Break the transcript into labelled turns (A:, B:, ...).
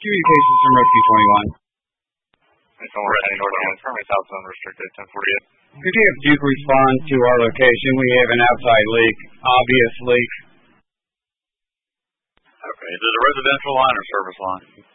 A: Communications from Rescue 21.
B: It's on Rescue 21. Permit south unrestricted 1048.
A: Could you have Duke respond to our location? We have an outside leak, obvious leak.
B: Okay, is it a residential line or service line?